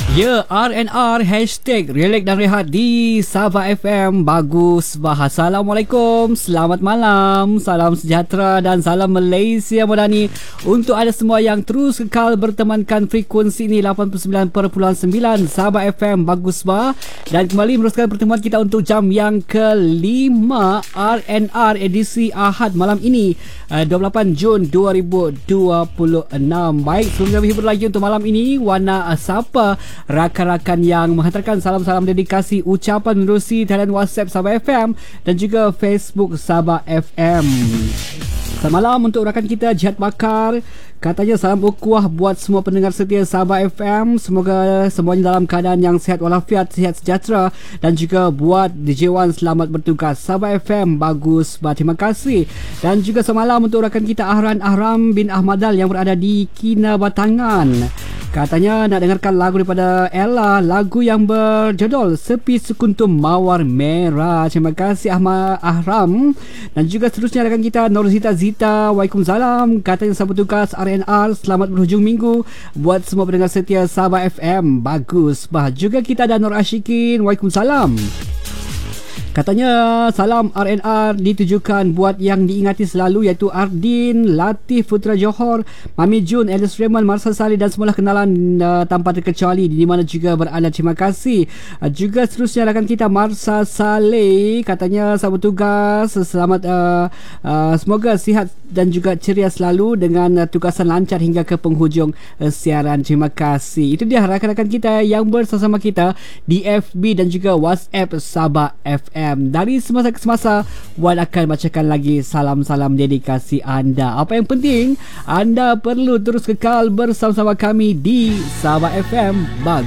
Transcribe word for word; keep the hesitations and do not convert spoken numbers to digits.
Ya, R and R Hashtag Relax dan Rehat di Sabah F M. Bagus bah. Assalamualaikum, selamat malam, salam sejahtera dan salam Malaysia Madani untuk anda semua yang terus kekal bertemankan frekuensi ini lapan puluh sembilan perpuluhan sembilan Sabah F M. Bagus bah. Dan kembali meneruskan pertemuan kita untuk jam yang kelima R and R edisi Ahad malam ini, dua puluh lapan Jun dua ribu dua puluh enam. Baik, sebelum kami hibur lagi untuk malam ini, Wana Sapa rakan-rakan yang menghantarkan salam-salam dedikasi ucapan menerusi talian WhatsApp Sabah F M dan juga Facebook Sabah F M. Selamat malam untuk rakan kita Jihad Bakar. Katanya salam ukhuwah buat semua pendengar setia Sabah F M. Semoga semuanya dalam keadaan yang sihat walafiat, sihat sejahtera. Dan juga buat D J Wan, selamat bertugas. Sabah F M, bagus bah. Terima kasih. Dan juga semalam untuk rakan kita Ahran Ahram bin Ahmadal yang berada di Kinabatangan. Katanya nak dengarkan lagu daripada Ella, lagu yang berjudul Sepi Sekuntum Mawar Merah. Terima kasih Ahmad Ahram. Dan juga seterusnya rakan kita Norzita Zita, Waalaikumsalam. Katanya selamat tugas R and R, selamat berhujung minggu buat semua pendengar setia Sabah F M. Bagus bah. Juga kita ada Nur Ashikin, Waalaikumsalam. Katanya salam R and R ditujukan buat yang diingati selalu, iaitu Ardin, Latif, Putra Johor, Mami Jun, Alice Raymond, Marsa Saleh dan semualah kenalan uh, tanpa terkecuali di mana juga berada. Terima kasih. Uh, juga seterusnya rakan kita Marsa Saleh, katanya selamat tugas, selamat uh, uh, semoga sihat dan juga ceria selalu dengan uh, tugasan lancar hingga ke penghujung uh, siaran. Terima kasih. Itu dia rakan-rakan kita yang bersama kita di F B dan juga WhatsApp Sabah F M. Dari semasa ke semasa, Wan akan bacakan lagi salam-salam dedikasi anda. Apa yang penting, anda perlu terus kekal bersama-sama kami di Sabah F M. Bagus.